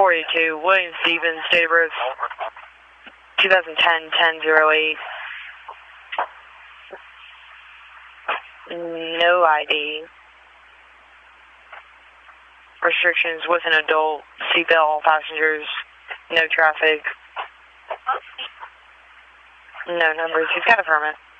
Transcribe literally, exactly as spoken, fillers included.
forty-two, William Stevens, date of birth twenty ten, ten oh eight. No I D. Restrictions with an adult. Seatbelt all passengers. No traffic. No numbers. He's got a permit.